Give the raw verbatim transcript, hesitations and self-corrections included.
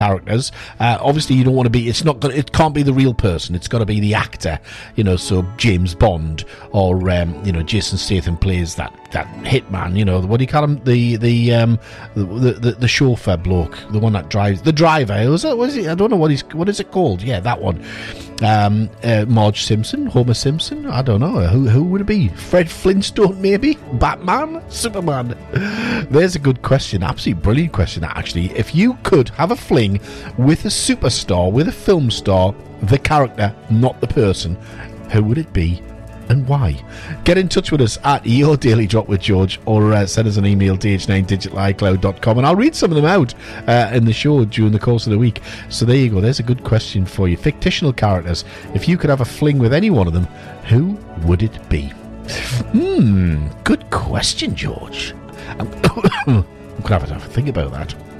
characters. Uh, obviously, you don't want to be. It's not. Gonna, it can't be the real person. It's got to be the actor. You know, so James Bond or um, you know Jason Statham plays that that hitman. You know, what do you call him? The the um the the, the chauffeur bloke, the one that drives the driver. Was it? Was it? I don't know what he's. What is it called? Yeah, that one. Um, uh, Marge Simpson, Homer Simpson. I don't know. Who who would it be? Fred Flintstone, maybe? Batman, Superman. There's a good question. Absolutely brilliant question. Actually, if you could have a fling with a superstar, with a film star, the character, not the person, who would it be and why? Get in touch with us at your Daily Drop with George, or uh, send us an email, d h nine digital i cloud dot com, and I'll read some of them out uh, in the show during the course of the week. So there you go. There's a good question for you. Fictional characters. If you could have a fling with any one of them, who would it be? Hmm. Good question, George. I'm, I'm going to have to think about that.